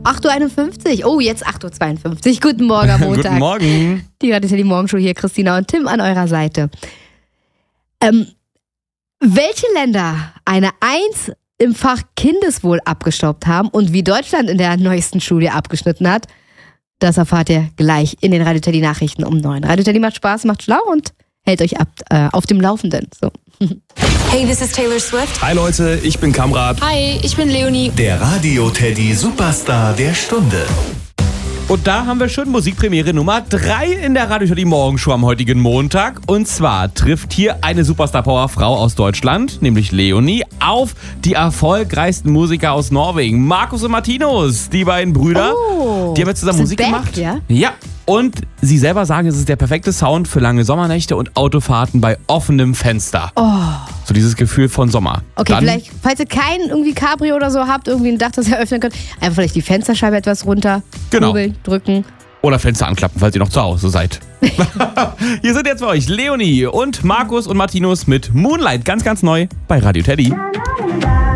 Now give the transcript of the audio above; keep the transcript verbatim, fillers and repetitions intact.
acht Uhr einundfünfzig. Oh, jetzt acht Uhr zweiundfünfzig. Guten Morgen am Montag. Guten Morgen. Die Radio Teddy Morgenshow hier, Christina und Tim an eurer Seite. Ähm, welche Länder eine Eins im Fach Kindeswohl abgestaubt haben und wie Deutschland in der neuesten Studie abgeschnitten hat, das erfahrt ihr gleich in den Radio Teddy Nachrichten um neun. Radio Teddy macht Spaß, macht schlau und hält euch ab, äh, auf dem Laufenden. So. Hey, this is Taylor Swift. Hi Leute, ich bin Kamrat. Hi, ich bin Leonie. Der Radio Teddy Superstar der Stunde. Und da haben wir schon Musikpremiere Nummer drei in der Radio Teddy Morgenshow am heutigen Montag. Und zwar trifft hier eine Superstar-Power-Frau aus Deutschland, nämlich Leonie, auf die erfolgreichsten Musiker aus Norwegen. Markus und Martinus, die beiden Brüder. Oh, die haben jetzt zusammen sind Musik back, gemacht. Ja? Ja. Und sie selber sagen, es ist der perfekte Sound für lange Sommernächte und Autofahrten bei offenem Fenster. Oh. So dieses Gefühl von Sommer. Okay, Dann, vielleicht, falls ihr kein irgendwie Cabrio oder so habt, irgendwie ein Dach, das ihr öffnen könnt, einfach vielleicht die Fensterscheibe etwas runter, Genau. kurbeln, drücken. Oder Fenster anklappen, falls ihr noch zu Hause seid. Hier sind jetzt für euch Leonie und Markus und Martinus mit Moonlight. Ganz, ganz neu bei Radio Teddy.